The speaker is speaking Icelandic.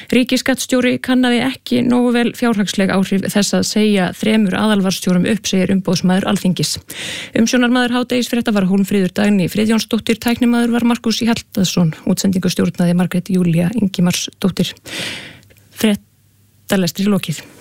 Ríkisskattstjóri kannaði ekki nógu vel fjárhagsleg áhrif þess að segja 3 aðalvarðstjórum upp, segir umboðsmaður Alþingis. Umsjónarmaður hádegisfrétta var Hólmfríður Dagný Friðjónsdóttir, tæknimaður var Markús Hjaltason, útsendingu stjórnaði Margrét Júlía Ingimarsdóttir. Fréttalestri lokið.